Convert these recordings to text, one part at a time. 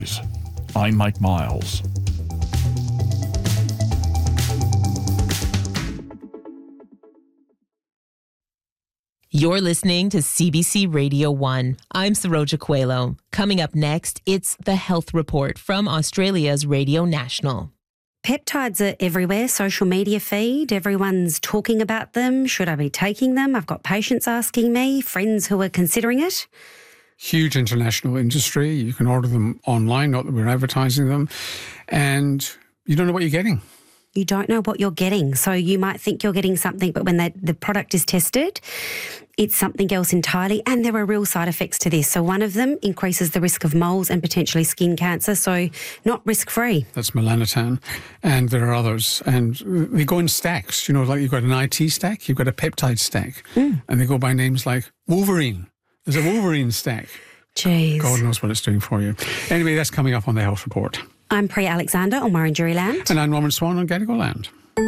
I'm Mike Miles. You're listening to CBC Radio 1. I'm Saroja Coelho. Coming up next, it's the Health Report from Australia's Radio National. Peptides are everywhere, social media feed, everyone's talking about them. Should I be taking them? I've got patients asking me, friends who are considering it. Huge international industry. You can order them online, not that we're advertising them, and you don't know what you're getting. You don't know what you're getting. So you might think you're getting something, but when the product is tested, it's something else entirely. And there are real side effects to this. So one of them increases the risk of moles and potentially skin cancer. So not risk-free. That's melanotan. And there are others. And they go in stacks. You know, like you've got an IT stack, you've got a peptide stack. And they go by names like Wolverine. There's a Wolverine stack. Jeez. God knows what it's doing for you. Anyway, that's coming up on the Health Report. I'm Priya Alexander on Wurundjeri Land. And I'm Norman Swan on Gadigal Land.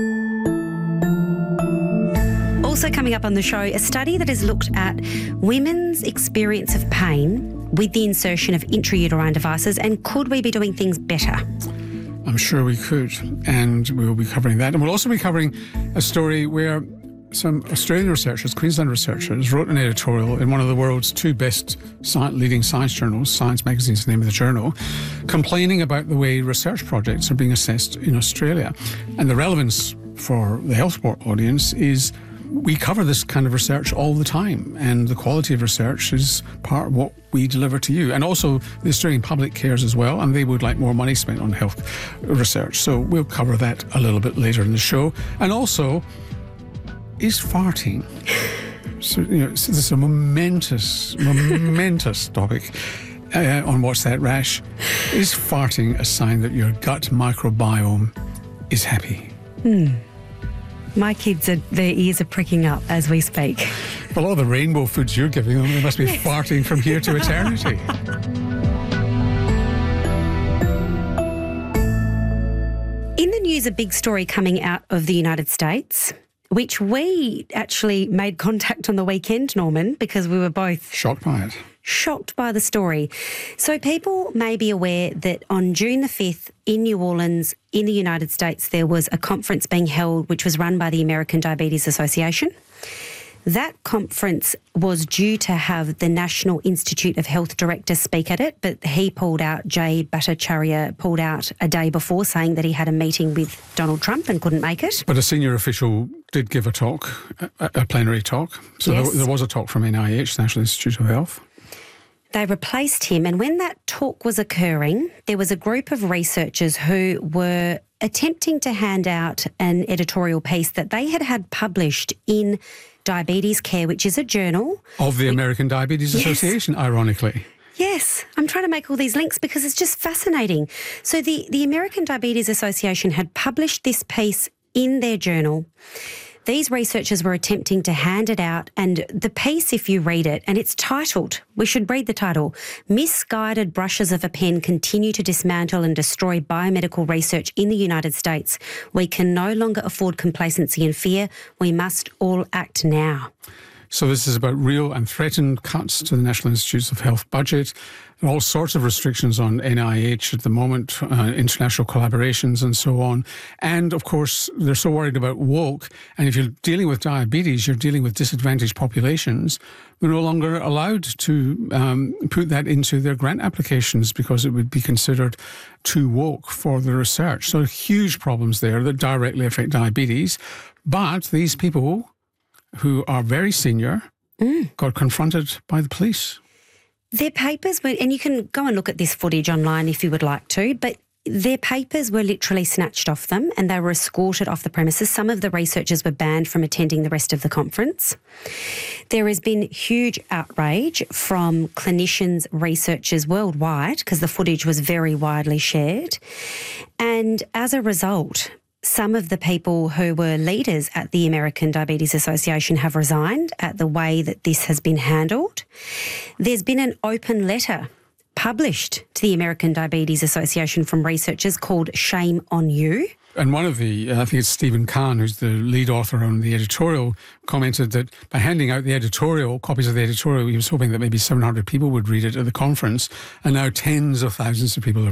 Also coming up on the show, a study that has looked at women's experience of pain with the insertion of intrauterine devices, and could we be doing things better? I'm sure we could, and we'll be covering that. And we'll also be covering a story where some Australian researchers, Queensland researchers, wrote an editorial in one of the world's two best leading science journals, Science Magazine is the name of the journal, complaining about the way research projects are being assessed in Australia. And the relevance for the Health Report audience is we cover this kind of research all the time, and the quality of research is part of what we deliver to you. And also the Australian public cares as well, and they would like more money spent on health research. So we'll cover that a little bit later in the show. And also, is farting, so, you know, this is a momentous topic on What's That Rash. Is farting a sign that your gut microbiome is happy? My kids, their ears are pricking up as we speak. Well, all the rainbow foods you're giving them, they must be farting from here to eternity. In the news, a big story coming out of the United States, which we actually made contact on the weekend, Norman, because we were both shocked by it. Shocked by the story. So people may be aware that on June the 5th in New Orleans, in the United States, there was a conference being held which was run by the American Diabetes Association. That conference was due to have the National Institute of Health director speak at it, but he pulled out, Jay Bhattacharya pulled out a day before, saying that he had a meeting with Donald Trump and couldn't make it. But a senior official did give a talk, a plenary talk. So yes. there was a talk from NIH, National Institute of Health. They replaced him, and when that talk was occurring, there was a group of researchers who were attempting to hand out an editorial piece that they had published in Diabetes Care, which is a journal of the American Diabetes Association, ironically. Yes, I'm trying to make all these links because it's just fascinating. So the American Diabetes Association had published this piece in their journal. These researchers were attempting to hand it out, and the piece, if you read it, and it's titled, we should read the title, "Misguided Brushes of a Pen Continue to Dismantle and Destroy Biomedical Research in the United States. We can no longer afford complacency and fear. We must all act now." So this is about real and threatened cuts to the National Institutes of Health budget. There are all sorts of restrictions on NIH at the moment, international collaborations and so on. And, of course, they're so worried about woke. And if you're dealing with diabetes, you're dealing with disadvantaged populations. They're no longer allowed to put that into their grant applications because it would be considered too woke for the research. So huge problems there that directly affect diabetes. But these people, who are very senior, got confronted by the police. Their papers were, and you can go and look at this footage online if you would like to, but their papers were literally snatched off them and they were escorted off the premises. Some of the researchers were banned from attending the rest of the conference. There has been huge outrage from clinicians, researchers worldwide, because the footage was very widely shared. And as a result, some of the people who were leaders at the American Diabetes Association have resigned at the way that this has been handled. There's been an open letter published to the American Diabetes Association from researchers called Shame on You. And one of the, I think it's Stephen Kahn, who's the lead author on the editorial, commented that by handing out the editorial, copies of the editorial, he was hoping that maybe 700 people would read it at the conference, and now tens of thousands of people have